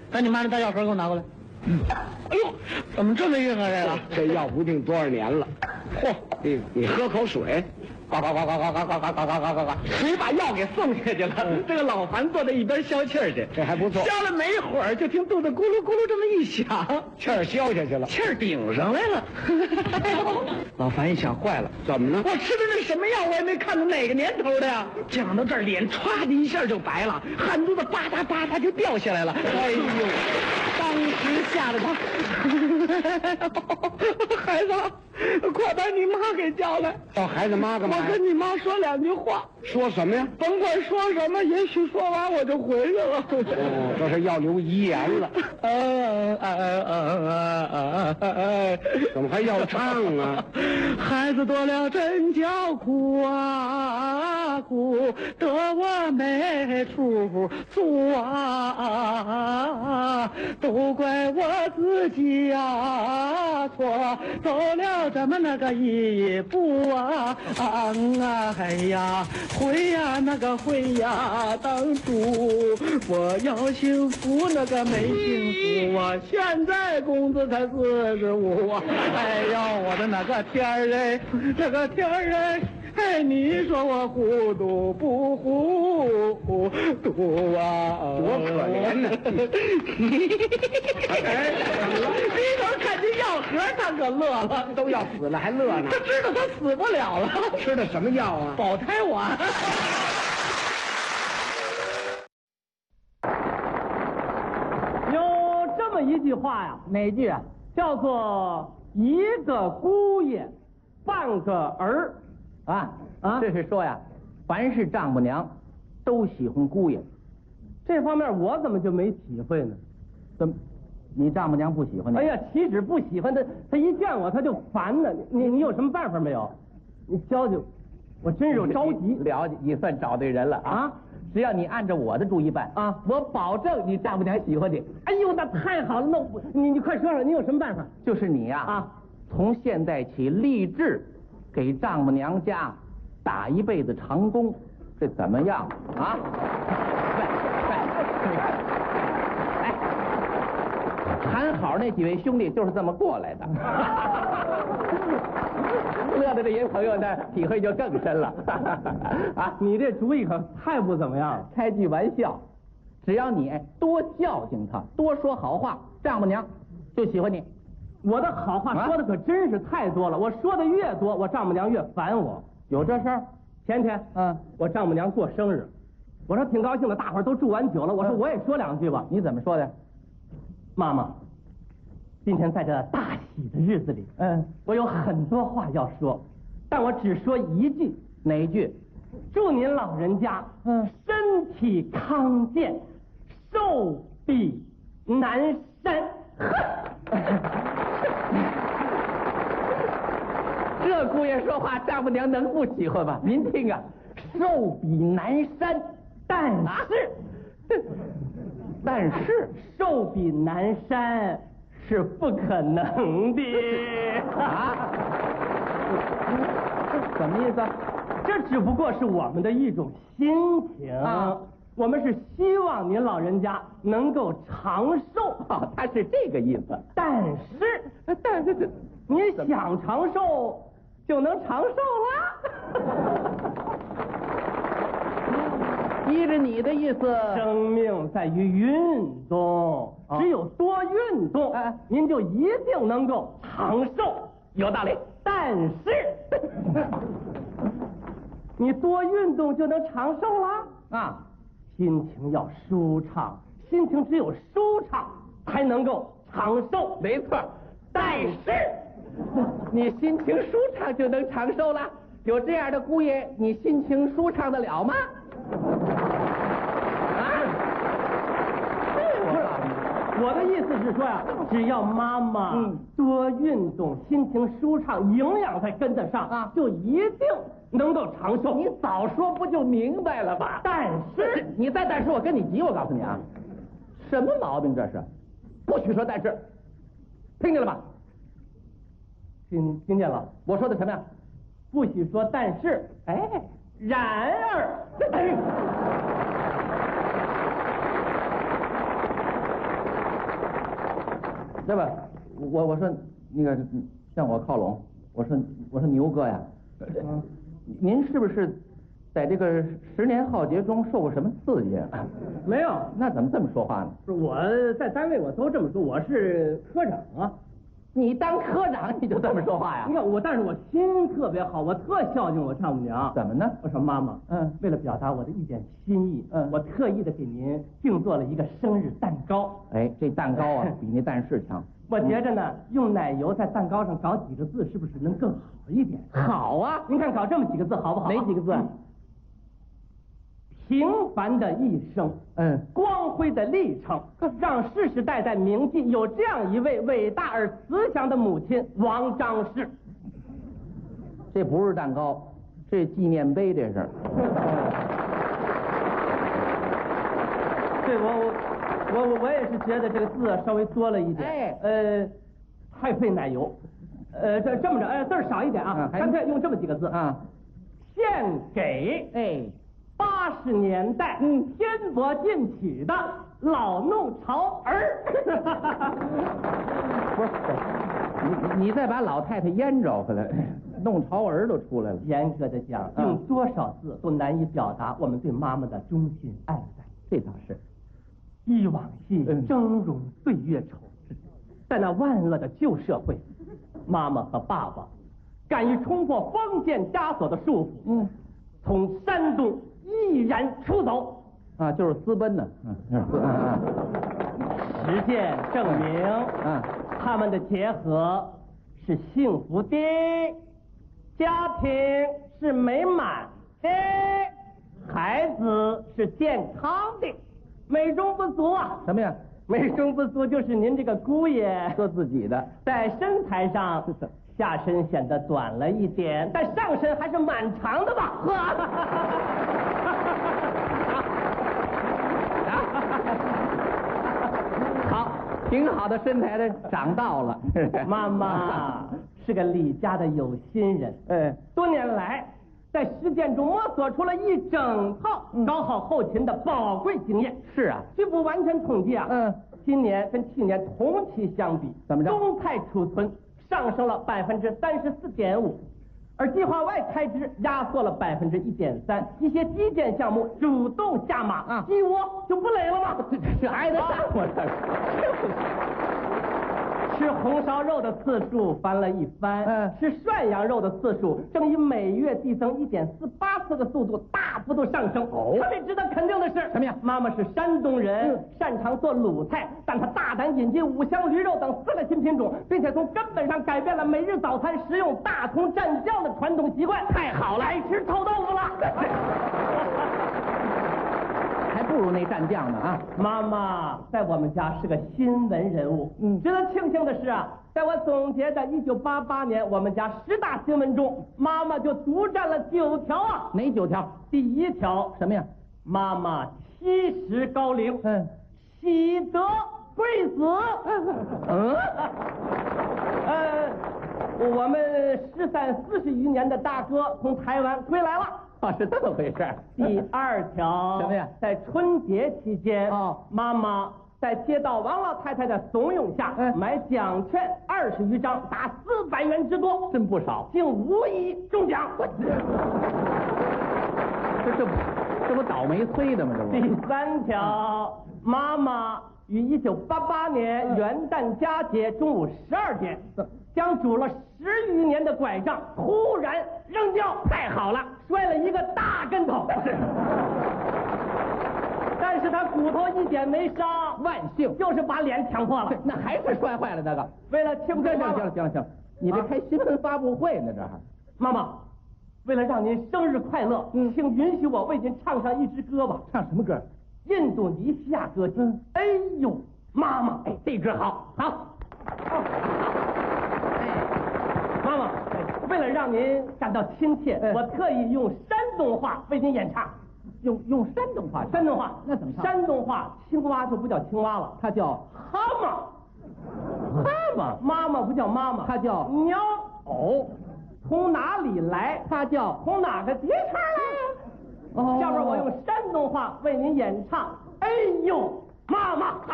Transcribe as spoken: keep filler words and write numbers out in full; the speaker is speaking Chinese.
把你妈那大药盒给我拿过来。嗯，哎呦，怎么这么硬啊？这个这药不定多少年了。嚯，你你喝口水。呱呱呱呱呱呱呱呱呱呱呱呱！ 谁把药给送下去了？这个老樊坐在一边消气儿去， 这还不错。 消了没一会儿，就听肚子咕噜咕噜这么一响， 气儿消下去了， 气儿顶上来了。老樊一想，坏了， 怎么了？ 我吃的那什么药？我也没看到哪个年头的呀。讲到这儿，脸歘的一下就白了，汗珠子吧嗒吧嗒就掉下来了。哎呦！当时吓得他，孩子，快把你妈给叫来。 叫孩子妈干嘛？ 我跟你妈说两句话。 说什么呀？ 甭管说什么，也许说完我就回去了。 哦，这是要留遗言了。 嗯嗯嗯嗯嗯， 怎么还要唱啊？ 孩子多了真叫苦啊苦，得我没处做啊，都怪我自己呀、啊、错，走了这么那个一步啊啊哎呀！会呀，那个会呀，当初我要幸福，那个没幸福啊！现在工资才四十五啊！哎呦，我的那个天儿哎，这个天儿哎，哎，你说我糊涂不糊涂啊？ 多可怜呢！ 哎，低头看见药盒，他可乐了， 都要死了还乐呢。 他知道他死不了了， 吃的什么药啊？ 保胎丸。有这么一句话呀，哪句啊？叫做一个姑爷，半个儿。 啊啊， 这是说呀，凡是丈母娘都喜欢姑爷。 这方面我怎么就没体会呢？ 怎么，你丈母娘不喜欢你？ 哎呀，岂止不喜欢他，他一见我他就烦呢。你你有什么办法没有？你教教我，我真是有着急。 了解，你算找对人了啊！ 啊只要你按照我的主意办啊， 我保证你丈母娘喜欢你。 哎呦，那太好了！那我你你快说说，你有什么办法？ 就是你呀啊， 从现在起立志给丈母娘家打一辈子长工，这怎么样啊？对对，哎，谈好那几位兄弟就是这么过来的。乐的这些朋友呢，体会就更深了。啊， 你这主意可太不怎么样了。 开句玩笑，只要你多教训他，多说好话，丈母娘就喜欢你。 我的好话说的可真是太多了，我说的越多，我丈母娘越烦我。 有这事儿？ 前天， 嗯， 我丈母娘过生日，我说挺高兴的，大伙儿都祝完酒了，我说我也说两句吧。 你怎么说的？ 妈妈，今天在这大喜的日子里， 嗯， 我有很多话要说，但我只说一句， 哪一句？ 祝您老人家， 嗯， 身体康健，寿比南山。 这姑爷说话，丈母娘能不喜欢吗？您听啊，寿比南山， 但是， 但是寿比南山是不可能的啊？什么意思？ 这只不过是我们的一种心情啊。 我们是希望您老人家能够长寿。 哦，他是这个意思。 但是， 但是这你想长寿就能长寿啦。 依着你的意思， 生命在于运动，只有多运动， 哎您就一定能够长寿。 有道理。 但是，你多运动就能长寿啦？ 啊， 心情要舒畅，心情只有舒畅才能够长寿。 没错。 但是， 你心情舒畅就能长寿了？有这样的姑爷，你心情舒畅得了吗？啊？ 我的意思是说呀，只要妈妈嗯多运动，心情舒畅，营养才跟得上啊， 就一定能够长寿。 你早说不就明白了吗？ 但是你再但是，我跟你急，我告诉你啊，什么毛病这是？不许说但是，听见了吧？ 听听见了， 我说的什么呀？ 不许说但是， 哎， 然而， 对吧？我我说那个向我靠拢，我说我说牛哥呀，嗯，您是不是在这个十年浩劫中受过什么刺激啊？ 没有， 那怎么这么说话呢？ 不是我在单位我都这么说，我是科长啊。 你当科长你就这么说话呀？ 你看我，但是我心特别好，我特孝敬我丈母娘。 怎么呢？ 我说妈妈， 嗯， 为了表达我的一点心意， 嗯， 我特意的给您定做了一个生日蛋糕。 哎，这蛋糕啊，比那蛋是强。 我觉着呢，用奶油在蛋糕上搞几个字，是不是能更好一点？ 好啊， 您看搞这么几个字好不好？ 哪几个字？ 平凡的一生， 嗯， 光辉的历程，让世世代代铭记有这样一位伟大而慈祥的母亲王张氏。 这不是蛋糕，这纪念碑，这是。 对我我我我也是觉得这个字稍微多了一点， 哎， 呃，太费奶油，呃，这这么着，哎，字儿少一点啊，干脆用这么几个字啊， 献给哎。八十年代，嗯，天国进取的老弄潮儿。 不是，你你再把老太太腌着回来，弄潮儿都出来了。 严格的讲，用多少字都难以表达我们对妈妈的衷心爱戴。 这倒是， 忆往昔峥嵘岁月稠，在那万恶的旧社会，妈妈和爸爸敢于冲破封建枷锁的束缚，嗯，从山东毅然出走啊，就是私奔呢。嗯嗯嗯。 实践证明， 嗯， 他们的结合是幸福的，家庭是美满的，孩子是健康的。美中不足啊！ 什么呀？ 美中不足就是您这个姑爷说自己的， 在身材上下身显得短了一点，但上身还是蛮长的吧？ 好，挺好的身材的长到了。 妈妈是个李家的有心人， 哎， 多年来在实践中摸索出了一整套搞好后勤的宝贵经验。 是啊， 据不完全统计啊， 嗯， 今年跟去年同期相比， 怎么着？ 动态储存上升了百分之三十四点五，而计划外开支压缩了百分之一点三，一些基建项目主动下马啊，鸡窝就不垒了吗？ 这挨得上我这吃红烧肉的次数翻了一番，嗯，吃涮羊肉的次数正以每月递增一点四八次的速度大幅度上升。哦，特别值得肯定的是什么呀？ 妈妈是山东人，嗯，擅长做鲁菜，但她大胆引进五香驴肉等四个新品种，并且从根本上改变了每日早餐食用大葱蘸酱的传统习惯。太好了，爱吃臭豆腐了。 还不如那蘸酱呢啊！ 妈妈在我们家是个新闻人物。嗯，值得庆幸的是啊，在我总结的一九八八年我们家十大新闻中，妈妈就独占了九条啊！ 哪九条？ 第一条什么呀？ 妈妈七十高龄，嗯，喜得贵子。嗯，呃，我们失散四十余年的大哥从台湾归来了。 哦，是这么回事。 第二条什么呀？ 在春节期间， 哦， 妈妈在接到王老太太的怂恿下，嗯，买奖券二十余张，达四百元之多， 真不少， 竟无一中奖。 这这不这不倒霉催的吗？这不。 第三条，妈妈于一九八八年元旦佳节中午十二点，将拄了十余年的拐杖突然扔掉，太好了，摔了一个大跟头。但是他骨头一点没伤， 万幸， 就是把脸抢破了。 那还是摔坏了那个。 为了庆祝行了行了行了行了，你这开新闻发布会呢？这还， 妈妈，为了让您生日快乐，嗯，请允许我为您唱上一支歌吧。 唱什么歌？ 印度尼西亚歌曲。嗯，哎呦，妈妈，哎，这支好，好，好，哎，妈妈，为了让您感到亲切，哎，我特意用山东话为您演唱。 用用山东话？ 山东话？ 那怎么唱？ 山东话，青蛙就不叫青蛙了，它叫蛤蟆。 蛤蟆？ 妈妈不叫妈妈， 它叫鸟。 哦， 从哪里来？ 它叫从哪个地方来？哦，下边我用山东话为您演唱。哎呦，妈妈。